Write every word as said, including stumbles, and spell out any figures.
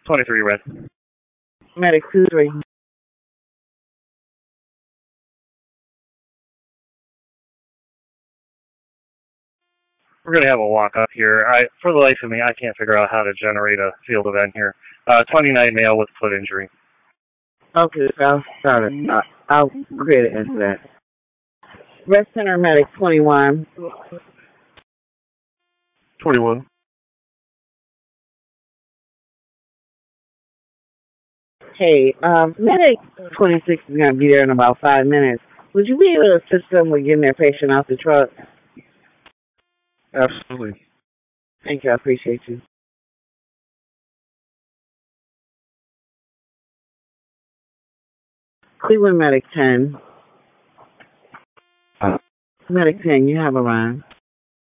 twenty-three red. Medic two three. We're going to have a walk up here. I, for the life of me, I can't figure out how to generate a field event here. Uh, twenty-nine male with foot injury. Okay, so I'll start it. Uh, I'll create an incident. Red Center Medic twenty-one. twenty-one. Hey, um, Medic twenty-six is going to be there in about five minutes. Would you be able to assist them with getting their patient off the truck? Absolutely. Thank you. I appreciate you. Cleveland Medic ten. Medic ten, you have a rhyme.